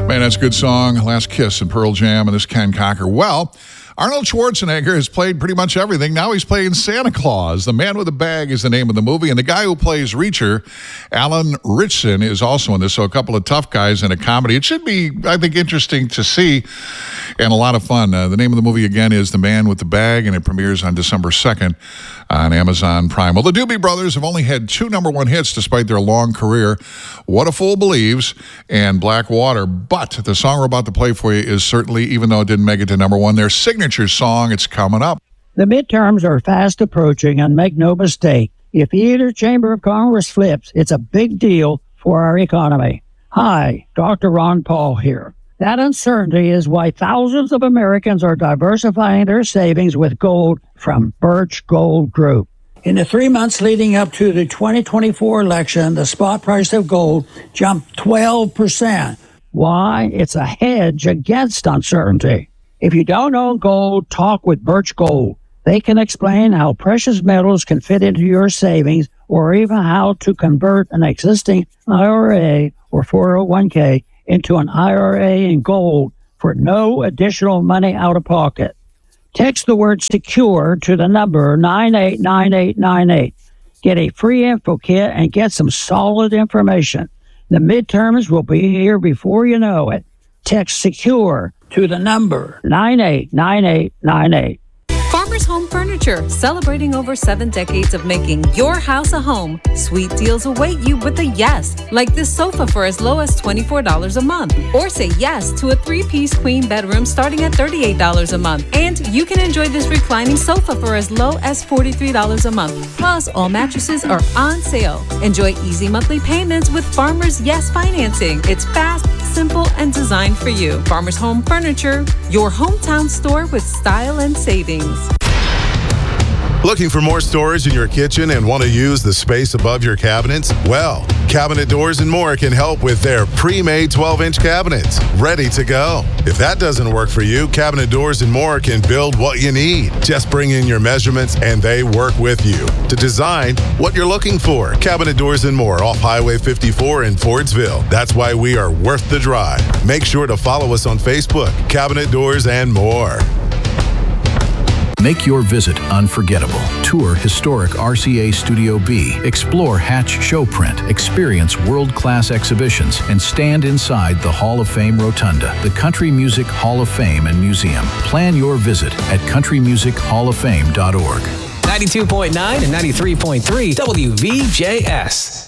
Man, that's a good song. Last Kiss and Pearl Jam and this Ken Cocker. Well, Arnold Schwarzenegger has played pretty much everything. Now he's playing Santa Claus. The Man with the Bag is the name of the movie. And the guy who plays Reacher, Alan Ritchson, is also in this. So a couple of tough guys in a comedy. It should be, I think, interesting to see and a lot of fun. The name of the movie, again, is The Man with the Bag, and it premieres on December 2nd on Amazon Prime. Well, the Doobie Brothers have only had 2 number 1 hits despite their long career, What a Fool Believes and Black Water. But the song we're about to play for you is certainly, even though it didn't make it to number 1, their signature song. It's coming up. The midterms are fast approaching, and make no mistake, if either chamber of Congress flips, it's a big deal for our economy. Hi, Dr. Ron Paul here. That uncertainty is why thousands of Americans are diversifying their savings with gold from Birch Gold Group. In the 3 months leading up to the 2024 election, the spot price of gold jumped 12%. Why? It's a hedge against uncertainty. If you don't own gold, talk with Birch Gold. They can explain how precious metals can fit into your savings, or even how to convert an existing IRA or 401k into an IRA in gold for no additional money out of pocket. Text the word SECURE to the number 989898. Get a free info kit and get some solid information. The midterms will be here before you know it. Text SECURE to the number 989898. Farmers Home Furniture, celebrating over 7 decades of making your house a home. Sweet deals await you with a yes, like this sofa for as low as $24 a month. Or say yes to a 3-piece queen bedroom starting at $38 a month. And you can enjoy this reclining sofa for as low as $43 a month. Plus, all mattresses are on sale. Enjoy easy monthly payments with Farmers Yes Financing. It's fast, simple, and designed for you. Farmers Home Furniture, your hometown store with style and savings. Looking for more storage in your kitchen and want to use the space above your cabinets? Well, Cabinet Doors and More can help with their pre-made 12-inch cabinets, ready to go. If that doesn't work for you, Cabinet Doors and More can build what you need. Just bring in your measurements and they work with you to design what you're looking for. Cabinet Doors and More off Highway 54 in Fordsville. That's why we are worth the drive. Make sure to follow us on Facebook, Cabinet Doors and More. Make your visit unforgettable. Tour historic RCA Studio B. Explore Hatch Showprint. Experience world-class exhibitions and stand inside the Hall of Fame Rotunda, the Country Music Hall of Fame and Museum. Plan your visit at countrymusichалloffame.org. 92.9 and 93.3 WVJS.